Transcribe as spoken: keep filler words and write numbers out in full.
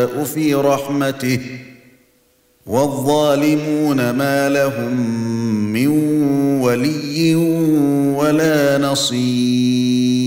يشاء في رحمته والظالمون ما لهم من ولي ولا نصير.